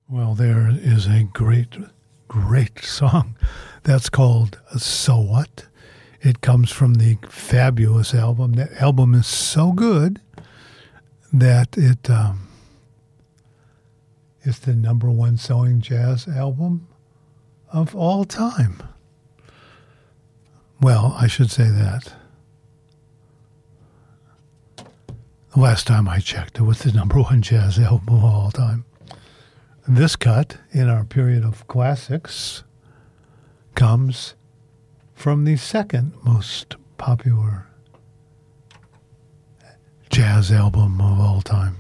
Well, there is a great, great song that's called So What. It comes from the Fabulous album. That album is so good that it is the number one selling jazz album of all time. Well, I should say that. The last time I checked, it was the number one jazz album of all time. This cut, in our period of classics, comes from the second most popular jazz album of all time.